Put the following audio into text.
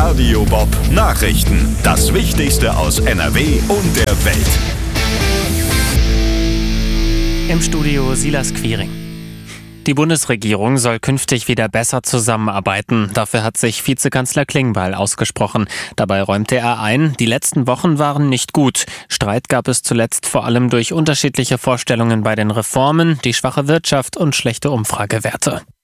Radio Bob Nachrichten. Das Wichtigste aus NRW und der Welt. Im Studio Silas Quiring. Die Bundesregierung soll künftig wieder besser zusammenarbeiten. Dafür hat sich Vizekanzler Klingbeil ausgesprochen. Dabei räumte er ein, die letzten Wochen waren nicht gut. Streit gab es zuletzt vor allem durch unterschiedliche Vorstellungen bei den Reformen, die schwache Wirtschaft und schlechte Umfragewerte.